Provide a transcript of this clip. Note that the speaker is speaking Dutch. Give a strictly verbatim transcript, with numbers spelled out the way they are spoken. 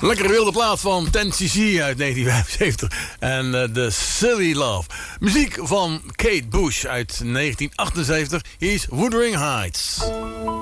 Lekkere wilde plaat van ten C C uit negentien vijfenzeventig. En uh, The Silly Love. Muziek van Kate Bush uit negentien achtenzeventig. Hier is Wuthering Heights.